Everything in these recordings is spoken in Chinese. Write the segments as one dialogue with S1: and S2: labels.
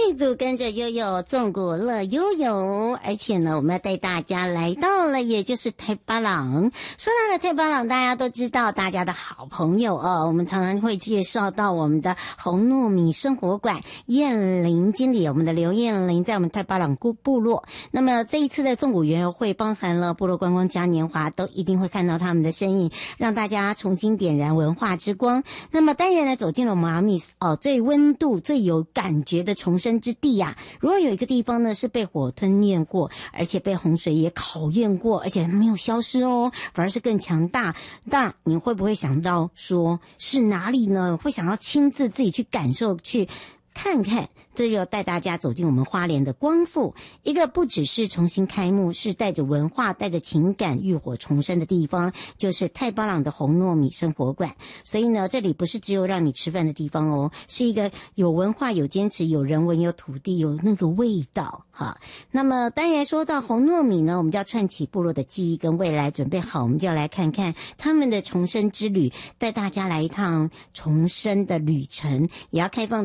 S1: 度跟着悠悠纵谷乐悠悠，而且呢，我们要带大家来到了，也就是太巴朗。说到了太巴朗，大家都知道大家的好朋友哦，我们常常会介绍到我们的红糯米生活馆燕玲经理，我们的刘燕玲在我们太巴朗部落。那么这一次的纵谷园游会包含了部落观光嘉年华，都一定会看到他们的身影，让大家重新点燃文化之光。那么当然呢，走进了马米最温度最有感觉的重生之地啊，如果有一个地方呢是被火吞咽过，而且被洪水也考验过，而且没有消失哦，反而是更强大，那你会不会想到说是哪里呢？会想要亲自自己去感受去看看，这就带大家走进我们花莲的光复，一个不只是重新开幕，是带着文化带着情感浴火重生的地方，就是太巴朗的红糯米生活馆。所以呢，这里不是只有让你吃饭的地方哦，是一个有文化有坚持有人文有土地有那个味道哈。那么当然说到红糯米呢，我们就要串起部落的记忆跟未来，准备好我们就要来看看他们的重生之旅，带大家来一趟重生的旅程，也要开放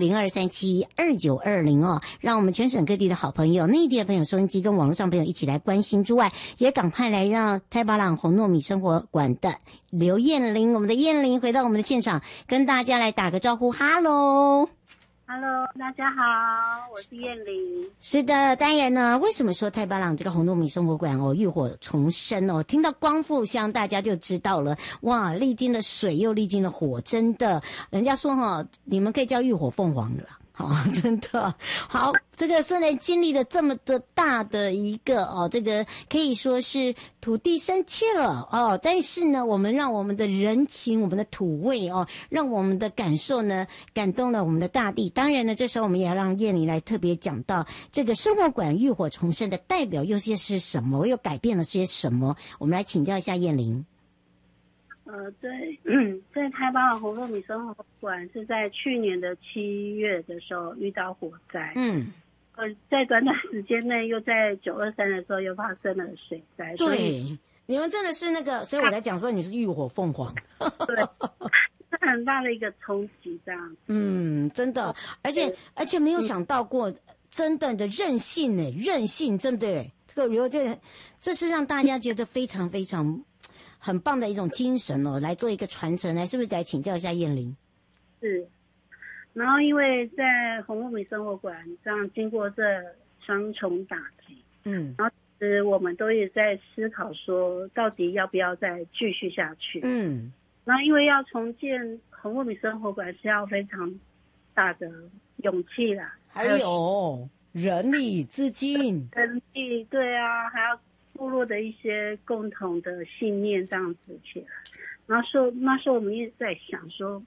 S1: 02372920哦，让我们全省各地的好朋友、内地的朋友、收音机跟网络上朋友一起来关心之外，也赶快来让太巴朗红糯米生活馆的刘燕玲，我们的燕玲回到我们的现场，跟大家来打个招呼，哈喽。
S2: Hello， 大家好，我是燕玲。
S1: 是的，当然呢，为什么说太巴朗这个红糯米生活馆哦浴火重生哦？听到光复乡，大家就知道了，哇，历经了水又历经了火，真的，人家说哈，你们可以叫浴火凤凰了啦。好，真的好，这个虽然经历了这么的大的一个这个可以说是土地生气了哦，但是呢，我们让我们的人情、我们的土味让我们的感受呢感动了我们的大地。当然呢，这时候我们也要让燕玲来特别讲到这个生活馆浴火重生的代表又是什么，又改变了些什么？我们来请教一下燕玲。
S2: 对，在太巴朗红糯米生活馆是在去年的7月的时候遇到火灾，在短短时间内又在923的时候又发生了水灾。
S1: 对，你们真的是那个，所以我才讲说你是浴火凤凰。
S2: 对，是很大的一个冲击，这样。
S1: 真的，而且没有想到过，真的你的韧性呢，韧性，对不对？这是让大家觉得非常非常。很棒的一种精神哦，来做一个传承，来是不是来请教一下燕玲？
S2: 是，然后因为在红糯米生活馆这样经过这双重打击，然后其实我们都也在思考说，到底要不要再继续下去？然后因为要重建红糯米生活馆是要非常大的勇气啦，
S1: 还有人力资金，
S2: 对啊，还要。部落的一些共同的信念这样子起来，然后那时候我们一直在想说，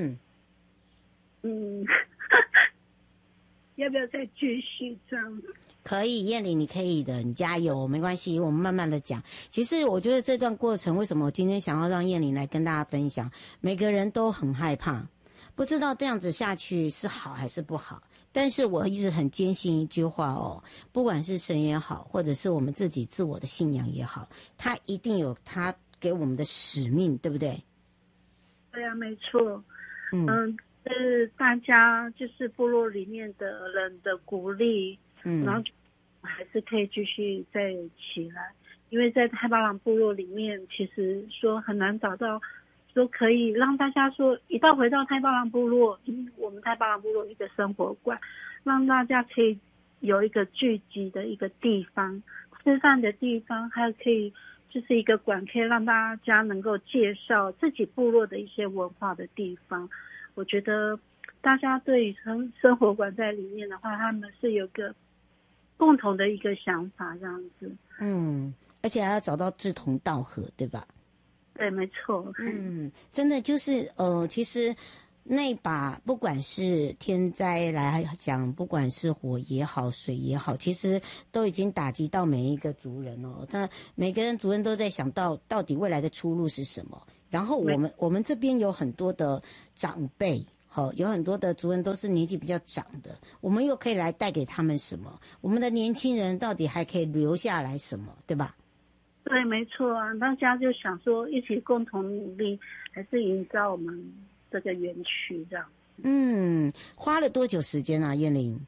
S2: 要不要再继续这样？
S1: 可以，燕玲，你可以的，你加油，没关系，我们慢慢的讲。其实我觉得这段过程，为什么我今天想要让燕玲来跟大家分享？每个人都很害怕，不知道这样子下去是好还是不好。但是我一直很坚信一句话哦，不管是神也好，或者是我们自己自我的信仰也好，他一定有他给我们的使命，对不对？
S2: 对啊，没错。是大家就是部落里面的人的鼓励，然后还是可以继续再起来。因为在太巴朗部落里面，其实说很难找到。说可以让大家说回到太巴朗部落，我们太巴朗部落一个生活馆，让大家可以有一个聚集的一个地方，吃饭的地方，还有可以就是一个馆，可以让大家能够介绍自己部落的一些文化的地方。我觉得大家对于生活馆在里面的话，他们是有个共同的一个想法这样子。
S1: 而且还要找到志同道合，对吧？
S2: 对，没错。
S1: 真的就是其实那把不管是天灾来讲，不管是火也好，水也好，其实都已经打击到每一个族人哦。那每个人族人都在想到底未来的出路是什么。然后我们这边有很多的长辈，有很多的族人都是年纪比较长的，我们又可以来带给他们什么？我们的年轻人到底还可以留下来什么，对吧？
S2: 对，没错啊，大家就想说一起共同努力，还是营造我们这个园区这样。
S1: 花了多久时间啊，燕玲？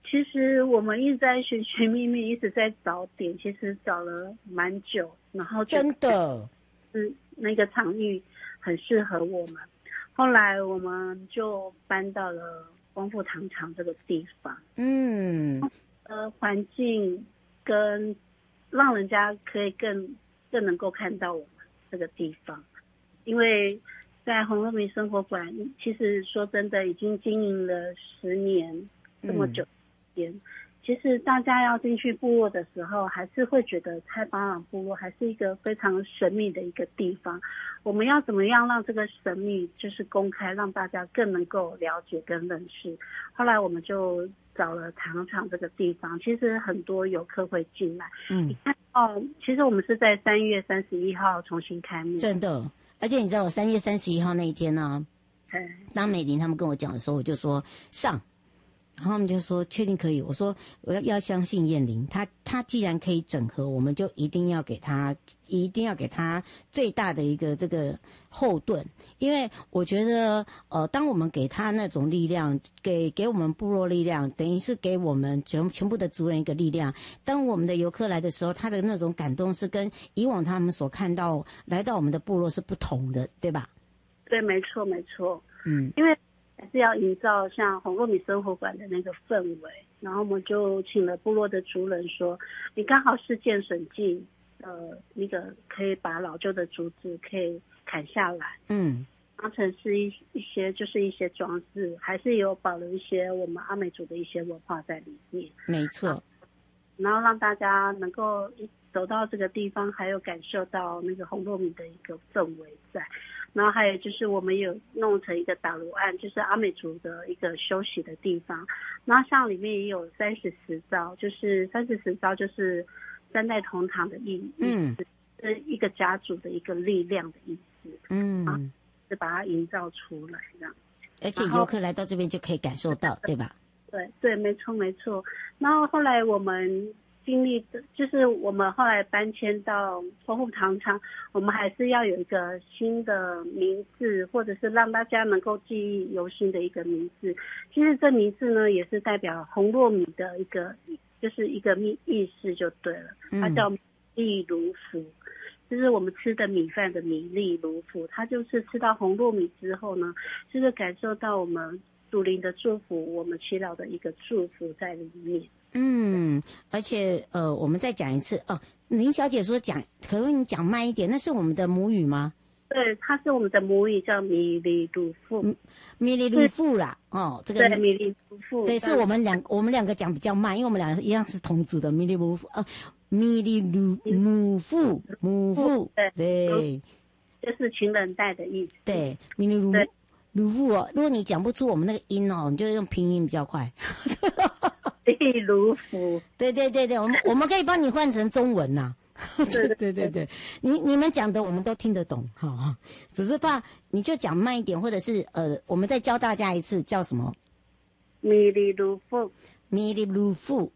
S2: 其实我们一直在寻寻觅觅，一直在找点，其实找了蛮久，然后
S1: 真的
S2: 是那个场域很适合我们。后来我们就搬到了光复糖厂这个地方。环境跟让人家可以更能够看到我们这个地方，因为在红糯米生活馆，其实说真的已经经营了10年这么久时间。其实大家要进去部落的时候，还是会觉得太巴朗部落还是一个非常神秘的一个地方。我们要怎么样让这个神秘就是公开，让大家更能够了解跟认识？后来我们就找了糖厂这个地方，其实很多游客会进来。你看到，其实我们是在3月31号重新开幕，
S1: 真的。而且你知道，我3月31号那一天呢，当美玲他们跟我讲的时候，我就说上。然后他们就说确定可以，我说我要相信燕玲，他既然可以整合，我们就一定要给他最大的一个这个后盾，因为我觉得当我们给他那种力量，给我们部落力量，等于是给我们全部的族人一个力量。当我们的游客来的时候，他的那种感动是跟以往他们所看到来到我们的部落是不同的，对吧？
S2: 对，没错。因为还是要营造像红糯米生活馆的那个氛围，然后我们就请了部落的族人说，你刚好是建审计，那个可以把老旧的竹子可以砍下来，当成是一些就是一些装饰，还是有保留一些我们阿美族的一些文化在里面。
S1: 没错，
S2: 然后让大家能够走到这个地方，还有感受到那个红糯米的一个氛围在。然后还有就是我们有弄成一个打炉案，就是阿美族的一个休息的地方。然后像里面也有30石灶，就是30石灶就是3代同堂的意思，是一个家族的一个力量的意思。是把它营造出来这样。
S1: 而且游客来到这边就可以感受到，对吧？
S2: 对，没错。然后后来我们经历的就是我们后来搬迁到光复糖厂，我们还是要有一个新的名字，或者是让大家能够记忆犹新的一个名字。其实这名字呢，也是代表红糯米的一个，就是一个意思就对了。它叫米粒如福，就是我们吃的米饭的米粒如福。它就是吃到红糯米之后呢，就是感受到我们祖灵的祝福，我们祈祷的一个祝福在里面。
S1: 而且我们再讲一次哦。林小姐说可不可以讲慢一点？那是我们的母语吗？
S2: 对，它是我们的母语，叫米粒鲁富。
S1: 米粒鲁富啦，这个
S2: 对米粒鲁富。
S1: 对，是我们两个讲比较慢，因为我们两个一样是同族的米粒鲁富米粒鲁母父，对，
S2: 就是情人带的意思。
S1: 对，米粒鲁富哦。如果你讲不出我们那个音哦，你就用拼音比较快。
S2: 例如福，
S1: 对，我们可以帮你换成中文呐。对，你们讲的我们都听得懂，哈，只是怕你就讲慢一点，或者是我们再教大家一次叫什么？
S2: 米粒鲁富，
S1: 米粒鲁富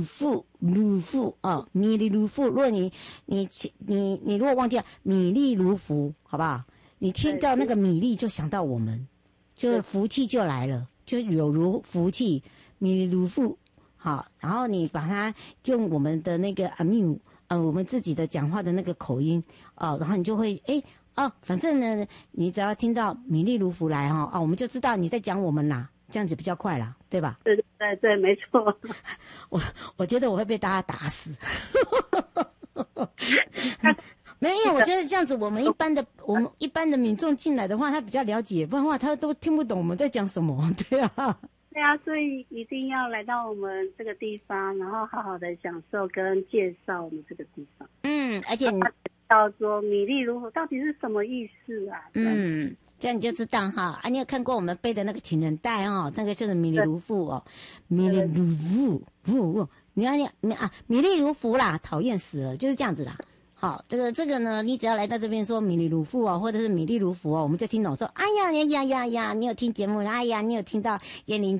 S1: 啊，米粒鲁富。如果你如果忘记了米粒如福，好不好？你听到那个米粒就想到我们，就福气就来了，就有如福气，米粒如福。好，然后你把它用我们的那个阿密我们自己的讲话的那个口音然后你就会反正呢，你只要听到米粒如福来我们就知道你在讲我们啦，这样子比较快啦，对吧？
S2: 对，没错。
S1: 我觉得我会被大家打死。没有，因为我觉得这样子，我们一般的民众进来的话，他比较了解，不然的话他都听不懂我们在讲什么，对啊。
S2: 对啊，所以一定要来到我们这个地方，然后好好的享受跟介绍我们这个地方。
S1: 而且你
S2: 叫做米粒如福到底是什么意思啊？
S1: 这样你就知道哈你有看过我们背的那个情人带那个就是米粒如福米粒如福，你米粒如福啦，讨厌死了，就是这样子啦。好，这个呢，你只要来到这边说米粒如福或者是米粒如福我们就听懂说，哎呀，你有听节目，哎呀，你有听到燕玲